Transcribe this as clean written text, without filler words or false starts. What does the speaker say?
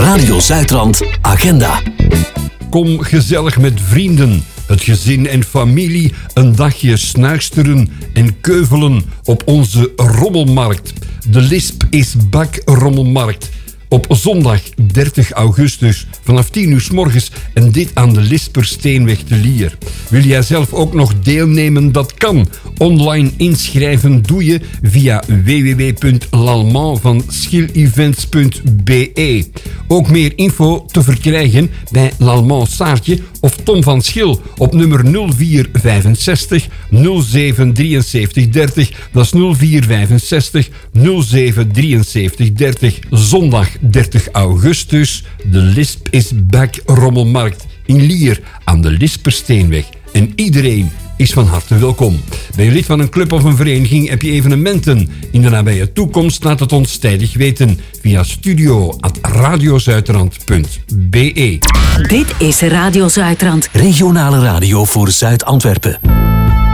Radio Zuidrand Agenda. Kom gezellig met vrienden, het gezin en familie een dagje snuisteren en keuvelen op onze rommelmarkt. De Lisp is Bak Rommelmarkt. Op zondag 30 augustus vanaf 10 uur 's morgens en dit aan de Lispersteenweg te Lier. Wil jij zelf ook nog deelnemen? Dat kan. Online inschrijven doe je via www.l'Allemand-van-Schil-Events.be. Ook meer info te verkrijgen bij L'Allemand Saartje of Tom van Schil op nummer 0465 0773 30. Dat is 0465 0773 30. Zondag 30 augustus. De Lisp is Back Rommelmarkt in Lier aan de Lispersteenweg. En iedereen is van harte welkom. Ben je lid van een club of een vereniging? Heb je evenementen in de nabije toekomst? Laat het ons tijdig weten via studio@radiozuidrand.be. Dit is Radio Zuidrand. Regionale radio voor Zuid-Antwerpen.